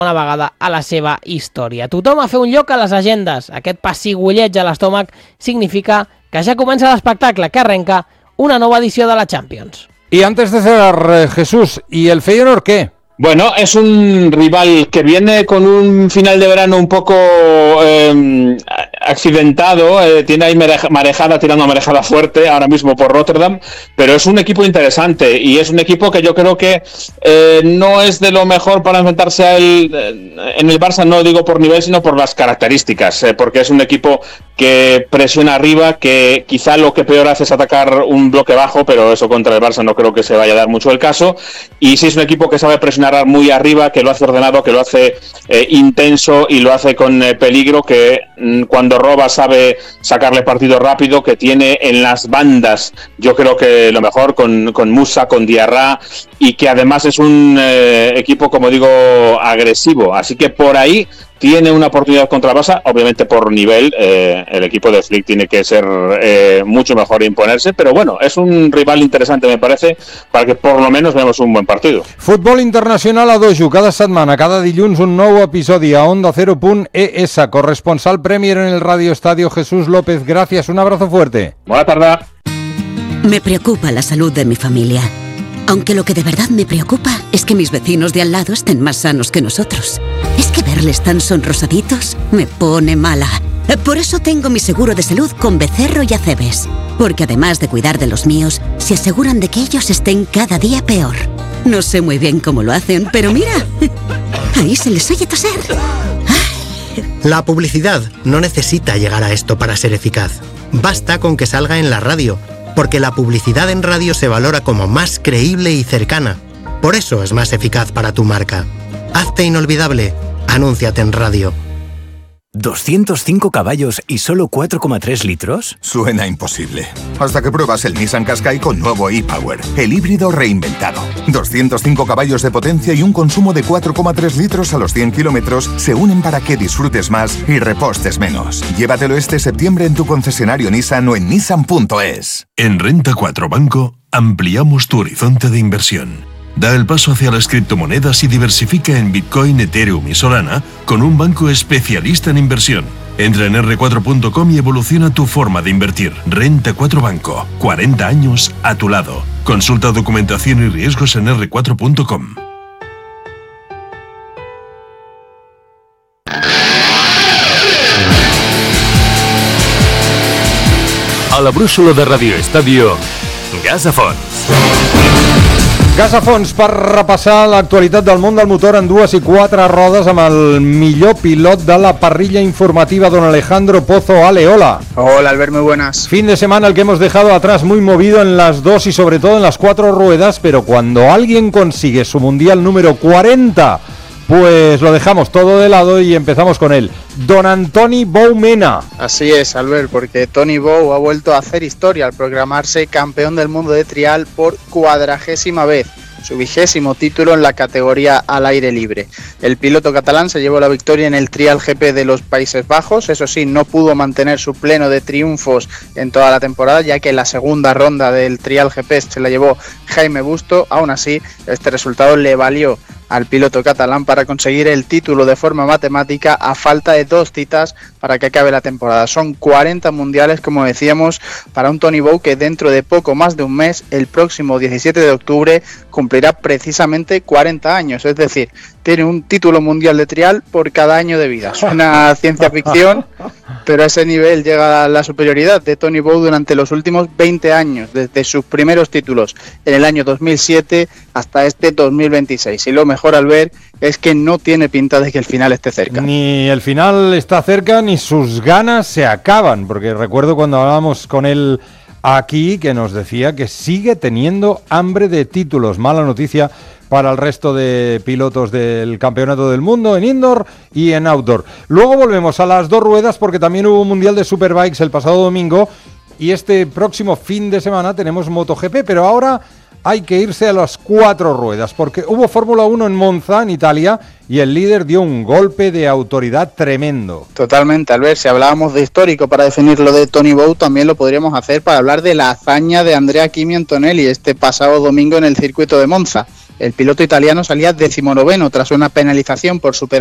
una vegada a la seva història. Tothom a fer un lloc a les agendes. Aquest pessigolleig a l'estómac significa que ja comença l'espectacle, que arrenca una nueva edición de la Champions. Y antes de cerrar, Jesús, ¿y el Feyenoord qué? Bueno, es un rival que viene con un final de verano un poco accidentado, tiene ahí marejada, tirando marejada fuerte ahora mismo por Rotterdam, pero es un equipo interesante y es un equipo que yo creo que no es de lo mejor para enfrentarse a él en el Barça, no digo por nivel, sino por las características, porque es un equipo que presiona arriba, que quizá lo que peor hace es atacar un bloque bajo, pero eso contra el Barça no creo que se vaya a dar mucho el caso, y sí es un equipo que sabe presionar muy arriba, que lo hace ordenado, que lo hace intenso y lo hace con peligro, que cuando roba sabe sacarle partido rápido, que tiene en las bandas, yo creo que lo mejor con Musa, con Diarra, y que además es un equipo, como digo, agresivo, así que por ahí tiene una oportunidad contra Barça, obviamente por nivel, el equipo de Flick tiene que ser mucho mejor e imponerse, pero bueno, es un rival interesante, me parece, para que por lo menos veamos un buen partido. Futbol internacional a dojo, cada setmana, cada dilluns un nou episodi a OndaCero.es, corresponsal Premier en el Radio Estadio Jesús López, gracias, un abrazo fuerte. Buena tarde. Me preocupa la salud de mi familia. Aunque lo que de verdad me preocupa es que mis vecinos de al lado estén más sanos que nosotros. Es que verles tan sonrosaditos me pone mala. Por eso tengo mi seguro de salud con Becerro y Acebes. Porque además de cuidar de los míos, se aseguran de que ellos estén cada día peor. No sé muy bien cómo lo hacen, pero mira, ahí se les oye toser. La publicidad no necesita llegar a esto para ser eficaz. Basta con que salga en la radio. Porque la publicidad en radio se valora como más creíble y cercana. Por eso es más eficaz para tu marca. Hazte inolvidable. Anúnciate en radio. ¿205 caballos y solo 4,3 litros? Suena imposible. Hasta que pruebas el Nissan Qashqai con nuevo e-Power, el híbrido reinventado. 205 caballos de potencia y un consumo de 4,3 litros a los 100 kilómetros se unen para que disfrutes más y repostes menos. Llévatelo este septiembre en tu concesionario Nissan o en nissan.es. En Renta 4 Banco ampliamos tu horizonte de inversión. Da el paso hacia las criptomonedas y diversifica en Bitcoin, Ethereum y Solana con un banco especialista en inversión. Entra en r4.com y evoluciona tu forma de invertir. Renta 4 Banco, 40 años a tu lado. Consulta documentación y riesgos en r4.com. A la brúixola de Radio Estadio, Gas a Fons. Gas a fons per repassar l'actualitat del món del motor en 2 i 4 rodes amb el millor pilot de la parrilla informativa, don Alejandro Pozo. Ale, hola. Hola, Albert, muy buenas. Fin de semana el que hemos dejado atrás, muy movido en las 2 y sobre todo en las 4 ruedas, pero cuando alguien consigue su mundial número 40, pues lo dejamos todo de lado y empezamos con él. Don Antoni Bou Mena. Así es, Albert, porque Toni Bou ha vuelto a hacer historia al proclamarse campeón del mundo de trial por 40ª vez, su 20º título en la categoría al aire libre. El piloto catalán se llevó la victoria en el Trial GP de los Países Bajos, eso sí, no pudo mantener su pleno de triunfos en toda la temporada, ya que la segunda ronda del Trial GP se la llevó Jaime Busto. Aún así, este resultado le valió al piloto catalán para conseguir el título de forma matemática a falta de 2 citas para que acabe la temporada. Son 40 mundiales, como decíamos, para un Toni Bou que dentro de poco más de un mes, el próximo 17 de octubre, cumplirá precisamente 40 años, es decir, tiene un título mundial de trial por cada año de vida. Suena ciencia ficción, pero a ese nivel llega la superioridad de Toni Bou durante los últimos 20 años, desde sus primeros títulos en el año 2007 hasta este 2026. Y lo mejor al ver es que no tiene pinta de que el final esté cerca. Ni el final está cerca, ni sus ganas se acaban, porque recuerdo cuando hablábamos con él aquí que nos decía que sigue teniendo hambre de títulos. Mala noticia para el resto de pilotos del Campeonato del Mundo en indoor y en outdoor. Luego volvemos a las 2 ruedas porque también hubo un Mundial de Superbikes el pasado domingo y este próximo fin de semana tenemos MotoGP, pero ahora hay que irse a las 4 ruedas porque hubo Fórmula 1 en Monza, en Italia, y el líder dio un golpe de autoridad tremendo. Totalmente, Albert. Si hablábamos de histórico para definir lo de Toni Bou, también lo podríamos hacer para hablar de la hazaña de Andrea Kimi Antonelli este pasado domingo en el circuito de Monza. El piloto italiano salía 19º tras una penalización por superar